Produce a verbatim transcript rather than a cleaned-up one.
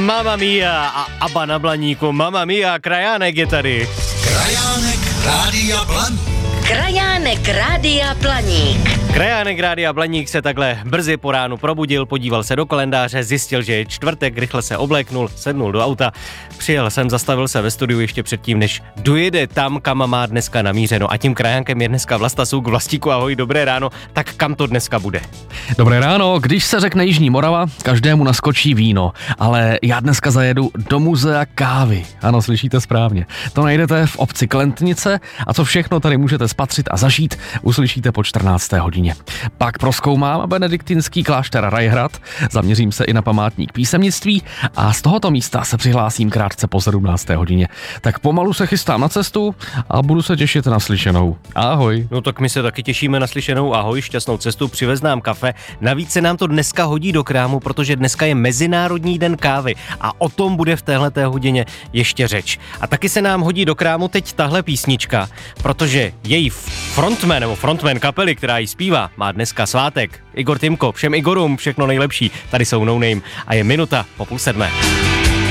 Mamma mia a Abba na Blaníku, Mamma mia, Krajánek je tady. Krajánek Rádia Blaník. Krajánek Rádia Blaník. Krajánek Rádia Blaník se takhle brzy po ránu probudil, podíval se do kalendáře, zjistil, že je čtvrtek, rychle se obléknul, sednul do auta, přijel sem, zastavil se ve studiu ještě předtím, než dojede tam, kam má dneska namířeno. A tím krajánkem je dneska Vlasta Suk. Vlastíku, ahoj, dobré ráno. Tak kam to dneska bude? Dobré ráno, když se řekne Jižní Morava, každému naskočí víno, ale já dneska zajedu do muzea kávy. Ano, slyšíte správně. To najdete v obci Klentnice a co všechno tady můžete spatřit a zažít, uslyšíte po čtrnácté hodině. Pak prozkoumám benediktinský klášter Rajhrad, zaměřím se i na památník písemnictví a z tohoto místa se přihlásím krátce po sedmnácté hodině. Tak pomalu se chystám na cestu a budu se těšit na slyšenou. Ahoj. No tak my se taky těšíme na slyšenou. Ahoj, šťastnou cestu, přivez nám kafe. Navíc se nám to dneska hodí do krámu, protože dneska je Mezinárodní den kávy a o tom bude v téhleté hodině ještě řeč. A taky se nám hodí do krámu teď tahle písnička, protože její frontman nebo frontman kapely, která ji zpívá, má dneska svátek. Igor Timko, všem Igorům všechno nejlepší. Tady jsou No Name a je minuta po půl sedmé.